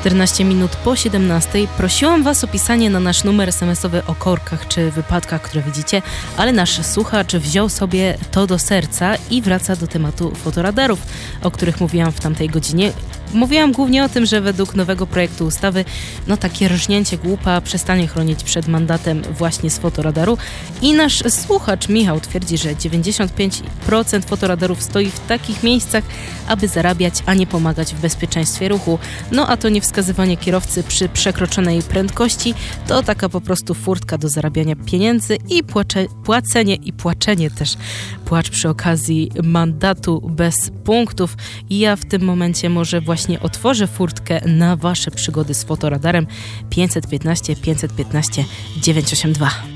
14 minut po 17 prosiłam Was o pisanie na nasz numer SMS-owy o korkach czy wypadkach, które widzicie, ale nasz słuchacz wziął sobie to do serca i wraca do tematu fotoradarów, o których mówiłam w tamtej godzinie. Mówiłam głównie o tym, że według nowego projektu ustawy takie rżnięcie głupa przestanie chronić przed mandatem właśnie z fotoradaru i nasz słuchacz Michał twierdzi, że 95% fotoradarów stoi w takich miejscach, aby zarabiać, a nie pomagać w bezpieczeństwie ruchu. A to nie wskazywanie kierowcy przy przekroczonej prędkości, to taka po prostu furtka do zarabiania pieniędzy i płaczenie też. Płacz przy okazji mandatu bez punktów. I ja w tym momencie może właśnie otworzę furtkę na Wasze przygody z fotoradarem 515 982.